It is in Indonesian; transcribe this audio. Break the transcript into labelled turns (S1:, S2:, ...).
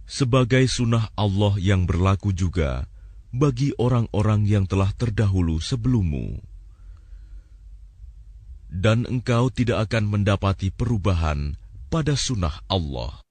S1: sebagai sunnah Allah yang berlaku juga bagi orang-orang yang telah terdahulu sebelummu. Dan engkau tidak akan mendapati perubahan pada sunnah Allah.